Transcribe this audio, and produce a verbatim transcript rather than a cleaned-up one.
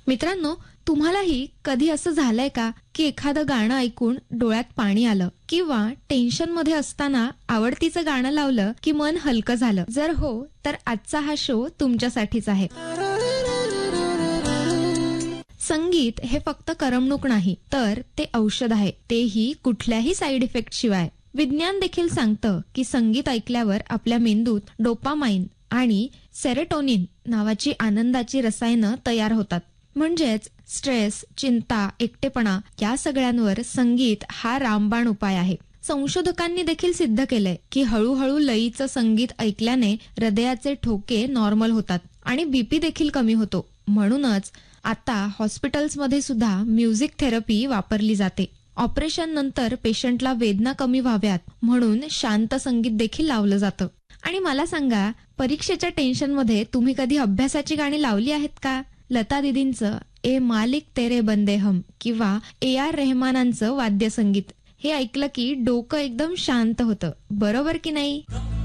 मित्रांनो, तुम्हालाही कधी असं झालंय का की एखादं गाणं ऐकून डोळ्यात पाणी आलं किंवा टेन्शन मध्ये असताना आवडतीचं गाणं लावलं की मन हलकं झालं? जर हो तर आजचा हा शो तुमच्यासाठीच आहे. संगीत हे फक्त करमणूक नाही, तर ते औषध आहे, तेही कुठल्याही साईड इफेक्ट शिवाय. विज्ञान देखील सांगतं की संगीत ऐकल्यावर आपल्या मेंदूत डोपामाइन आणि सेरोटोनिन नावाची आनंदाची रसायनं तयार होतात. म्हणजेच स्ट्रेस, चिंता, एकटेपणा या सगळ्यांवर संगीत हा रामबाण उपाय आहे. संशोधकांनी देखील सिद्ध केलंय की हळूहळू लयीचं संगीत ऐकल्याने हृदयाचे ठोके नॉर्मल होतात आणि बीपी देखील कमी होतो. म्हणूनच आता हॉस्पिटल्समध्ये सुद्धा म्युझिक थेरपी वापरली जाते. ऑपरेशन नंतर पेशंटला वेदना कमी व्हाव्यात म्हणून शांत संगीत देखील लावलं जातं. आणि मला सांगा, परीक्षेच्या टेन्शनमध्ये तुम्ही कधी अभ्यासाची गाणी लावली आहेत का? लता दीदींचं ए मालिक तेरे बंदे हम किंवा ए आर रेहमानांचं वाद्यसंगीत हे ऐकलं की डोकं एकदम शांत होतं, बरोबर की नाही?